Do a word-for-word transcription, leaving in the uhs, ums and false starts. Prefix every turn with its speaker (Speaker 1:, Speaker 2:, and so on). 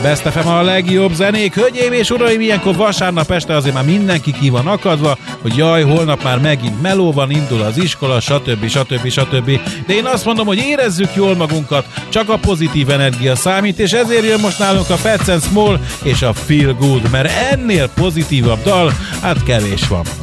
Speaker 1: Best ef em a legjobb zenék. Hölgyeim és uraim, ilyenkor vasárnap este azért már mindenki ki van akadva, hogy jaj, holnap már megint meló van, indul az iskola, stb. stb. stb. De én azt mondom, hogy érezzük jól magunkat, csak a pozitív energia számít, és ezért jön most nálunk a Fats and Small és a Feel Good, mert ennél pozitívabb dal, hát kevés van.